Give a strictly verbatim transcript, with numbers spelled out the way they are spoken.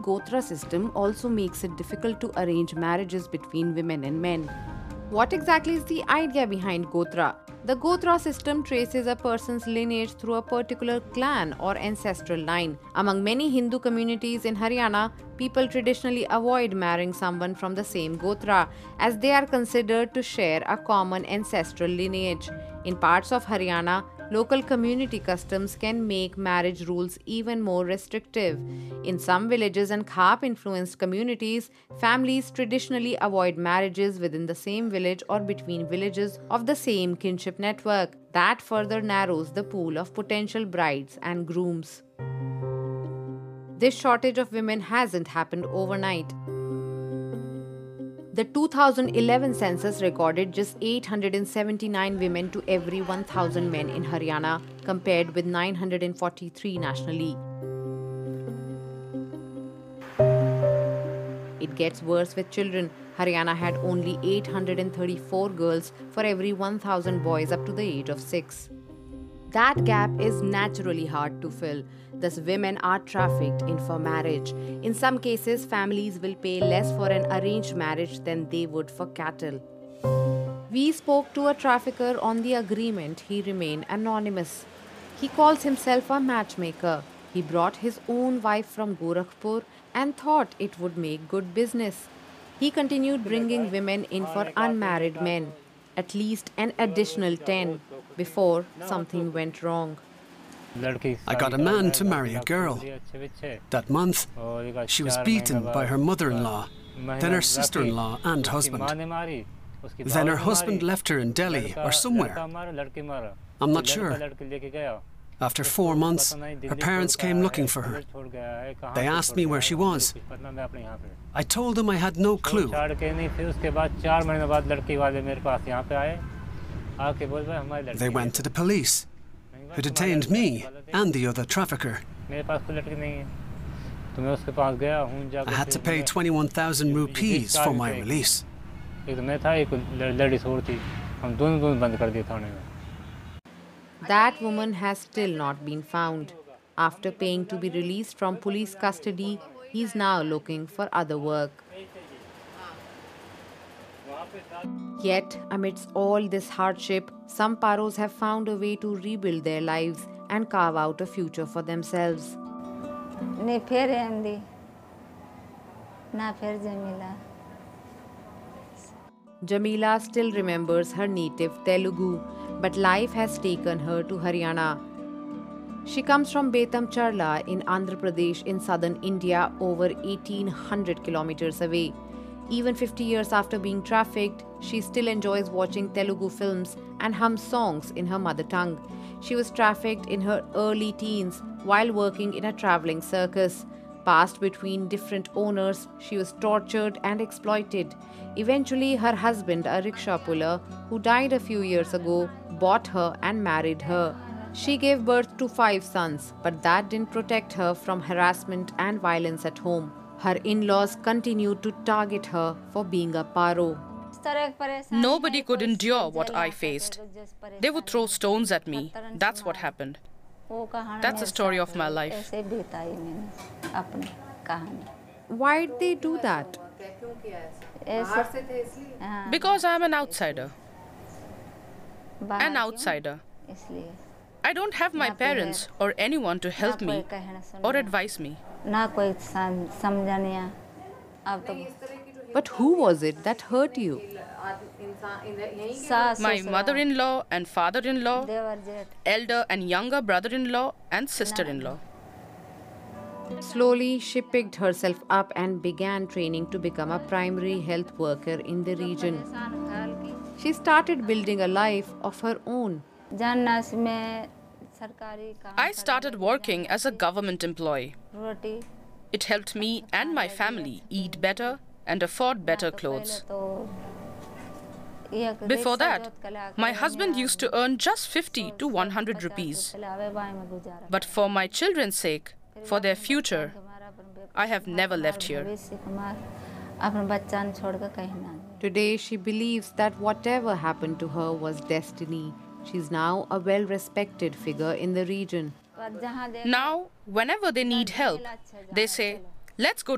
Gotra system also makes it difficult to arrange marriages between women and men. What exactly is the idea behind Gotra? The Gotra system traces a person's lineage through a particular clan or ancestral line. Among many Hindu communities in Haryana, people traditionally avoid marrying someone from the same Gotra as they are considered to share a common ancestral lineage. In parts of Haryana, local community customs can make marriage rules even more restrictive. In some villages and Khap-influenced communities, families traditionally avoid marriages within the same village or between villages of the same kinship network. That further narrows the pool of potential brides and grooms. This shortage of women hasn't happened overnight. The two thousand eleven census recorded just eight hundred seventy-nine women to every one thousand men in Haryana, compared with nine hundred forty-three nationally. It gets worse with children. Haryana had only eight hundred thirty-four girls for every one thousand boys up to the age of six. That gap is naturally hard to fill. Thus, women are trafficked in for marriage. In some cases, families will pay less for an arranged marriage than they would for cattle. We spoke to a trafficker on the agreement he remain anonymous. He calls himself a matchmaker. He brought his own wife from Gorakhpur and thought it would make good business. He continued bringing women in for unmarried men, at least an additional ten, before something went wrong. I got a man to marry a girl. That month, she was beaten by her mother-in-law, then her sister-in-law and husband. Then her husband left her in Delhi or somewhere. I'm not sure. After four months, her parents came looking for her. They asked me where she was. I told them I had no clue. They went to the police, who detained me and the other trafficker. I had to pay twenty-one thousand rupees for my release. That woman has still not been found. After paying to be released from police custody, he is now looking for other work. Yet, amidst all this hardship, some Paros have found a way to rebuild their lives and carve out a future for themselves. Jamila still remembers her native Telugu, but life has taken her to Haryana. She comes from Betamcharla in Andhra Pradesh in southern India, over eighteen hundred kilometers away. Even fifty years after being trafficked, she still enjoys watching Telugu films and hums songs in her mother tongue. She was trafficked in her early teens while working in a traveling circus. Passed between different owners, she was tortured and exploited. Eventually, her husband, a rickshaw puller, who died a few years ago, bought her and married her. She gave birth to five sons, but that didn't protect her from harassment and violence at home. Her in-laws continued to target her for being a Paro. Nobody could endure what I faced. They would throw stones at me. That's what happened. That's the story of my life. Why did they do that? Because I'm an outsider. An outsider. I don't have my parents or anyone to help me or advise me. But who was it that hurt you? My mother-in-law and father-in-law, elder and younger brother-in-law and sister-in-law. Slowly, she picked herself up and began training to become a primary health worker in the region. She started building a life of her own. I started working as a government employee. It helped me and my family eat better and afford better clothes. Before that, my husband used to earn just fifty to one hundred rupees. But for my children's sake, for their future, I have never left here. Today, she believes that whatever happened to her was destiny. She's now a well-respected figure in the region. Now, whenever they need help, they say, let's go